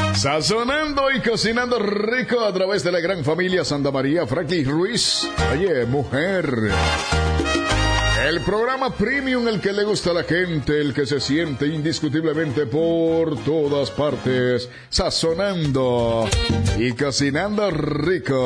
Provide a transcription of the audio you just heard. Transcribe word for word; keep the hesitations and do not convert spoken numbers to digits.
Sazonando y cocinando rico a través de la gran familia Santa María Franklin Ruiz. Oye, mujer. El programa premium, el que le gusta a la gente, el que se siente indiscutiblemente por todas partes, sazonando y cocinando rico.